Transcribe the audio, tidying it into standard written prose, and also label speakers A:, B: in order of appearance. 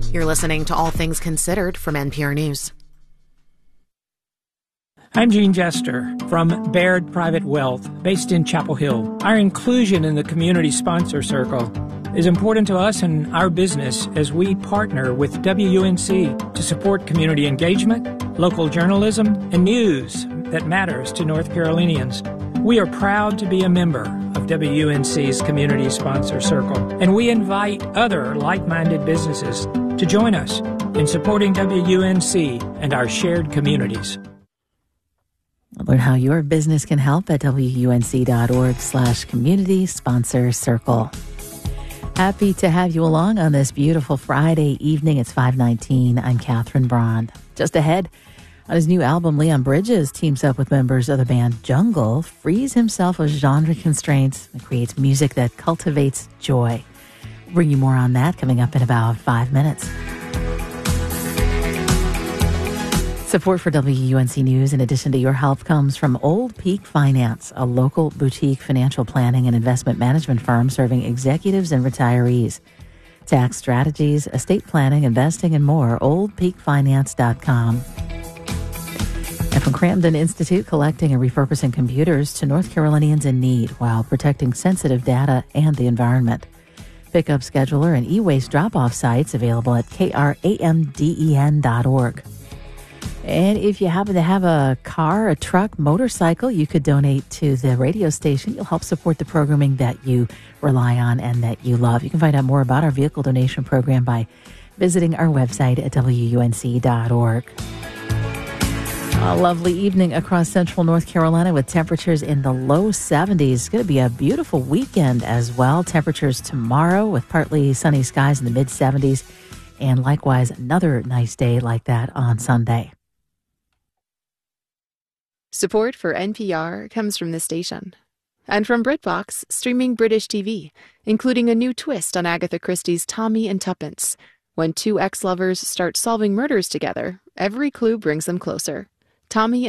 A: You're listening to All Things Considered from NPR News.
B: I'm Gene Jester from Baird Private Wealth, based in Chapel Hill. Our inclusion in the Community Sponsor Circle is important to us and our business as we partner with WUNC to support community engagement, local journalism, and news that matters to North Carolinians. We are proud to be a member of WUNC's Community Sponsor Circle, and we invite other like-minded businesses to join us in supporting WUNC and our shared communities.
C: Learn how your business can help at WUNC.org/community sponsor circle. Happy to have you along on this beautiful Friday evening. It's 5:19. I'm Catherine Braun. Just ahead, on his new album, Leon Bridges teams up with members of the band Jungle, frees himself of genre constraints, and creates music that cultivates joy. We'll bring you more on that coming up in about 5 minutes. Support for WUNC News, in addition to your help, comes from Old Peak Finance, a local boutique financial planning and investment management firm serving executives and retirees. Tax strategies, estate planning, investing, and more. OldPeakFinance.com. And from Cramden Institute, collecting and repurposing computers to North Carolinians in need while protecting sensitive data and the environment. Pickup scheduler and e-waste drop-off sites available at kramden.org. And if you happen to have a car, a truck, motorcycle, you could donate to the radio station. You'll help support the programming that you rely on and that you love. You can find out more about our vehicle donation program by visiting our website at WUNC.org. A lovely evening across central North Carolina with temperatures in the low 70s. It's going to be a beautiful weekend as well. Temperatures tomorrow with partly sunny skies in the mid-70s. And likewise, another nice day like that on Sunday.
D: Support for NPR comes from this station. And from BritBox, streaming British TV, including a new twist on Agatha Christie's Tommy and Tuppence. When two ex-lovers start solving murders together, every clue brings them closer. Tommy